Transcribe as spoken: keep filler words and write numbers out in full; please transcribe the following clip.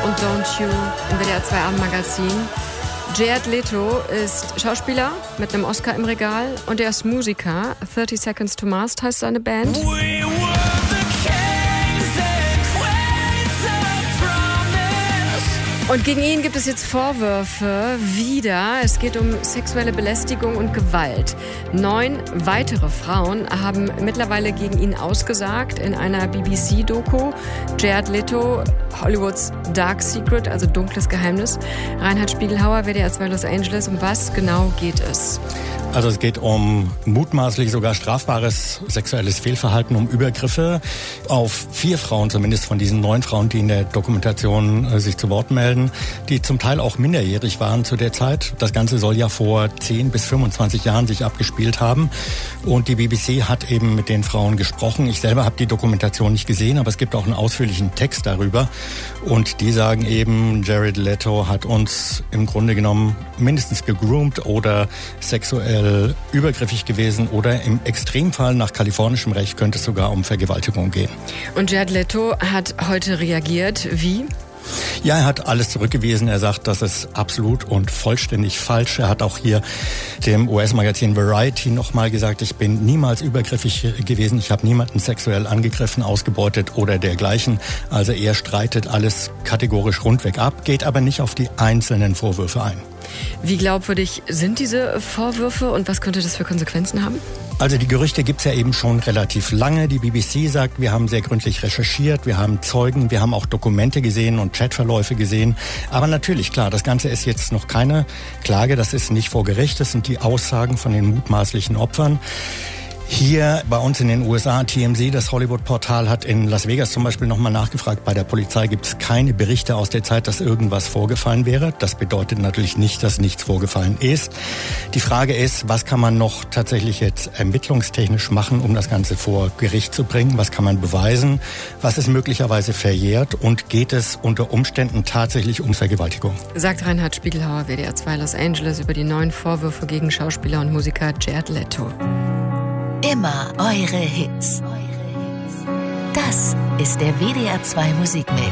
und Don't You im W D R zwei Abendmagazin. Jared Leto ist Schauspieler mit einem Oscar im Regal und er ist Musiker. thirty Seconds to Mars heißt seine Band. Und gegen ihn gibt es jetzt Vorwürfe wieder. Es geht um sexuelle Belästigung und Gewalt. Neun weitere Frauen haben mittlerweile gegen ihn ausgesagt in einer B B C-Doku. Jared Leto, Hollywoods Dark Secret, also dunkles Geheimnis. Reinhard Spiegelhauer, W D R zwei Los Angeles. Um was genau geht es? Also es geht um mutmaßlich sogar strafbares sexuelles Fehlverhalten, um Übergriffe auf vier Frauen, zumindest von diesen neun Frauen, die in der Dokumentation äh, sich zu Wort melden, die zum Teil auch minderjährig waren zu der Zeit. Das Ganze soll ja vor zehn bis fünfundzwanzig Jahren sich abgespielt haben. Und die B B C hat eben mit den Frauen gesprochen. Ich selber habe die Dokumentation nicht gesehen, aber es gibt auch einen ausführlichen Text darüber. Und die sagen eben, Jared Leto hat uns im Grunde genommen mindestens gegroomt oder sexuell übergriffig gewesen oder im Extremfall nach kalifornischem Recht könnte es sogar um Vergewaltigung gehen. Und Jared Leto hat heute reagiert. Wie? Ja, er hat alles zurückgewiesen. Er sagt, das ist absolut und vollständig falsch. Er hat auch hier dem U S-Magazin Variety nochmal gesagt, ich bin niemals übergriffig gewesen. Ich habe niemanden sexuell angegriffen, ausgebeutet oder dergleichen. Also er streitet alles kategorisch rundweg ab, geht aber nicht auf die einzelnen Vorwürfe ein. Wie glaubwürdig sind diese Vorwürfe und was könnte das für Konsequenzen haben? Also die Gerüchte gibt's ja eben schon relativ lange. Die B B C sagt, wir haben sehr gründlich recherchiert, wir haben Zeugen, wir haben auch Dokumente gesehen und Chatverläufe gesehen. Aber natürlich, klar, das Ganze ist jetzt noch keine Klage, das ist nicht vor Gericht, das sind die Aussagen von den mutmaßlichen Opfern. Hier bei uns in den U S A, T M Z, das Hollywood-Portal, hat in Las Vegas zum Beispiel nochmal nachgefragt. Bei der Polizei gibt es keine Berichte aus der Zeit, dass irgendwas vorgefallen wäre. Das bedeutet natürlich nicht, dass nichts vorgefallen ist. Die Frage ist, was kann man noch tatsächlich jetzt ermittlungstechnisch machen, um das Ganze vor Gericht zu bringen? Was kann man beweisen? Was ist möglicherweise verjährt? Und geht es unter Umständen tatsächlich um Vergewaltigung? Sagt Reinhard Spiegelhauer, W D R zwei Los Angeles, über die neuen Vorwürfe gegen Schauspieler und Musiker Jared Leto. Immer eure Hits. Das ist der W D R zwei Musikmix.